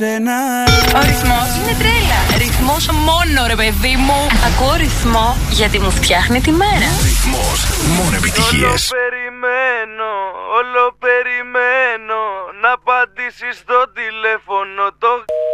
Ο ρυθμός είναι τρέλα. Ρυθμός μόνο, ρε παιδί μου. Ακούω ρυθμό γιατί μου φτιάχνει τη μέρα. Ρυθμός, μόνο επιτυχίες. Όλο περιμένω να απαντήσεις στο τηλέφωνο το